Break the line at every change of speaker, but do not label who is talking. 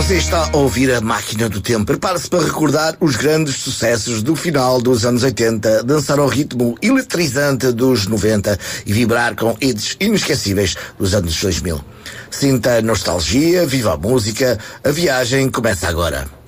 Você está a ouvir a Máquina do Tempo. Prepare-se para recordar os grandes sucessos do final dos anos 80, dançar ao ritmo eletrizante dos 90 e vibrar com hits inesquecíveis dos anos 2000. Sinta a nostalgia, viva a música, a viagem começa agora.